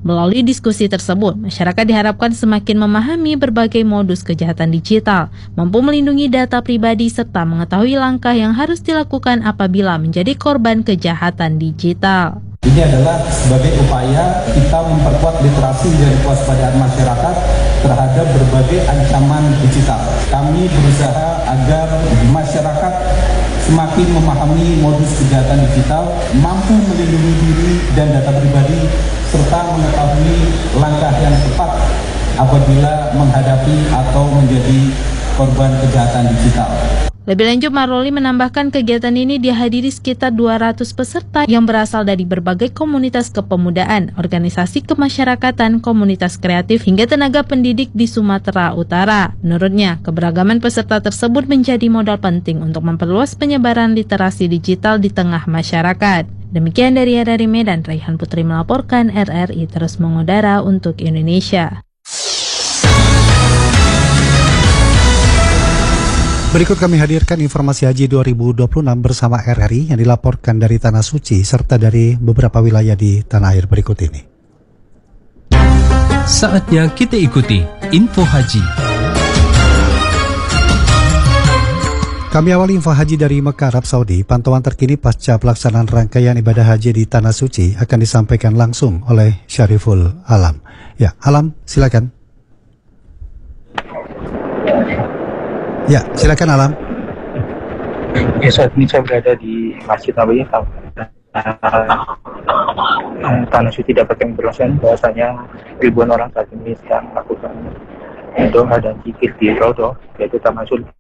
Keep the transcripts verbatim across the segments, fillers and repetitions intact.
Melalui diskusi tersebut, masyarakat diharapkan semakin memahami berbagai modus kejahatan digital, mampu melindungi data pribadi serta mengetahui langkah yang harus dilakukan apabila menjadi korban kejahatan digital. Ini adalah sebagai upaya kita memperkuat literasi dan kewaspadaan masyarakat terhadap berbagai ancaman digital. Kami berusaha agar masyarakat semakin memahami modus kejahatan digital, mampu melindungi diri dan data pribadi, serta mengetahui langkah yang tepat apabila menghadapi atau menjadi korban kejahatan digital. Lebih lanjut, Maruli menambahkan kegiatan ini dihadiri sekitar dua ratus peserta yang berasal dari berbagai komunitas kepemudaan, organisasi kemasyarakatan, komunitas kreatif, hingga tenaga pendidik di Sumatera Utara. Menurutnya, keberagaman peserta tersebut menjadi modal penting untuk memperluas penyebaran literasi digital di tengah masyarakat. Demikian dari R R I Medan, Raihan Putri melaporkan. R R I terus mengudara untuk Indonesia. Berikut kami hadirkan informasi Haji dua ribu dua puluh enam bersama R R I yang dilaporkan dari Tanah Suci serta dari beberapa wilayah di tanah air berikut ini. Saatnya kita ikuti Info Haji. Kami awali Info Haji dari Mekah, Arab Saudi. Pantauan terkini pasca pelaksanaan rangkaian ibadah haji di Tanah Suci akan disampaikan langsung oleh Syariful Alam. Ya, Alam, silakan. Ya, silakan Alam. Ya, saat ini saya berada di Masjid Nabawi. Tanah Suci dapat kami berlangsung bahwasanya ribuan orang saat ini sedang melakukan doa dan zikir di Raudhah, yaitu Taman Sul.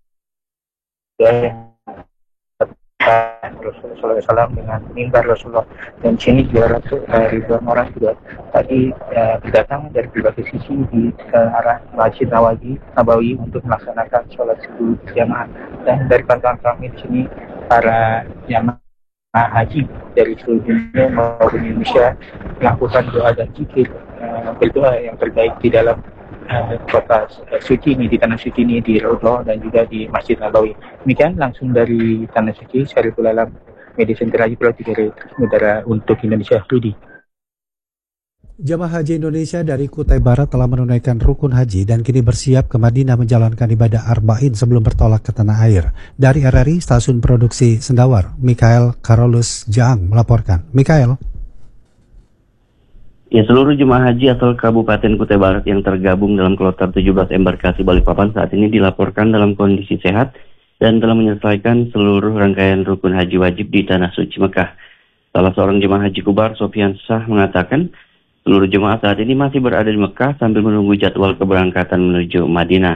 Rasulullah shallallahu alaihi wasallam dengan mimbar Rasulullah, dan sini dua ratus ribuan orang juga tadi uh, datang dari berbagai sisi di uh, arah Masjid Nabawi Nabawi untuk melaksanakan sholat subuh jamaah. Dan dari pantauan kami di sini para jamaah haji dari seluruh dunia maupun Indonesia melakukan doa dan zikir, uh, berdoa yang terbaik di dalam Uh, kota uh, suci ini, di Tanah Suci ini, di Raudhah dan juga di Masjid Nabawi. Demikian langsung dari Tanah Suci, Syariful Alam, Media Center Haji Pulau Tiga Udara untuk Indonesia. Rudi. Jamaah Haji Indonesia dari Kutai Barat telah menunaikan rukun haji dan kini bersiap ke Madinah menjalankan ibadah Arba'in sebelum bertolak ke tanah air. Dari R R I, Stasiun Produksi Sendawar, Mikael Karolus Jaang melaporkan. Mikael. Ya, seluruh jemaah haji asal Kabupaten Kutai Barat yang tergabung dalam kloter tujuh belas embarkasi Balikpapan saat ini dilaporkan dalam kondisi sehat dan telah menyelesaikan seluruh rangkaian rukun haji wajib di Tanah Suci Mekah. Salah seorang jemaah haji Kubar, Sofian Shah, mengatakan seluruh jemaah saat ini masih berada di Mekah sambil menunggu jadwal keberangkatan menuju Madinah.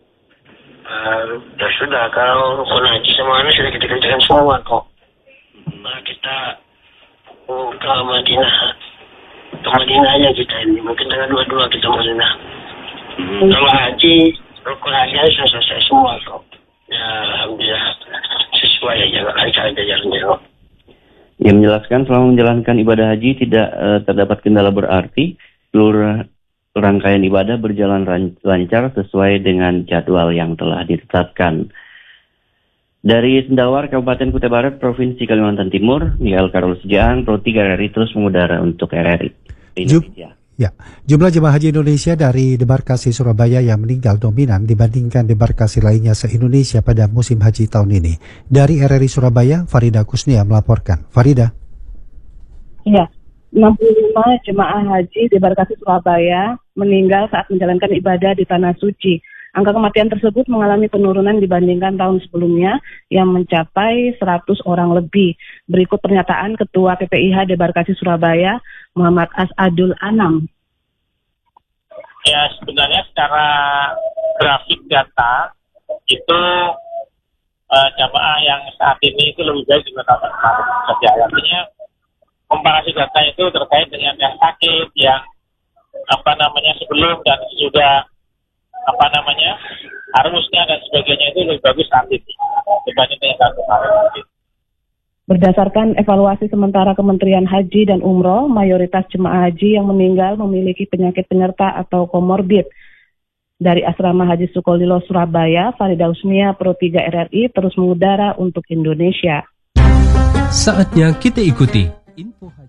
Uh, ya sudah, kalau rukun haji semuanya sudah kita kerjakan semua kok. Nah, kita oh, ke Madinah. Ke Madinah aja kita ini, mungkin tanggal dua puluh dua kita Madinah. Hmm. Kalau haji, rukun haji sudah selesai semua kok. Ya, alhamdulillah sesuai aja, lancar aja jalannya kok. Ia menjelaskan selama menjalankan ibadah haji tidak uh, terdapat kendala berarti, seluruh rangkaian ibadah berjalan lancar sesuai dengan jadwal yang telah ditetapkan. Dari Sendawar, Kabupaten Kutai Barat, Provinsi Kalimantan Timur, Mikael Karolus Jaang, Pro tiga R R I terus mengudara untuk R R I Indonesia. Ya, jumlah jemaah haji Indonesia dari debarkasi Surabaya yang meninggal dominan dibandingkan debarkasi lainnya se-Indonesia pada musim haji tahun ini. Dari R R I Surabaya, Farida Kusnia melaporkan. Farida. Ya, enam puluh lima jemaah haji debarkasi Surabaya meninggal saat menjalankan ibadah di Tanah Suci. Angka kematian tersebut mengalami penurunan dibandingkan tahun sebelumnya yang mencapai seratus orang lebih. Berikut pernyataan Ketua P P I H Debarkasi Surabaya, Muhammad Asadul Anam. Ya, sebenarnya secara grafik data itu uh, jamaah yang saat ini itu lebih baik dibandingkan kemarin saja. Artinya komparasi data itu terkait dengan yang sakit, yang apa namanya sebelum dan sudah apa namanya harusnya dan sebagainya itu lebih bagus saat ini dibanding dengan tahun kemarin. Berdasarkan evaluasi sementara Kementerian Haji dan Umroh, mayoritas jemaah haji yang meninggal memiliki penyakit penyerta atau komorbid. Dari Asrama Haji Sukolilo Surabaya, Farida Usnia, Pro tiga R R I terus mengudara untuk Indonesia. Saatnya kita ikuti info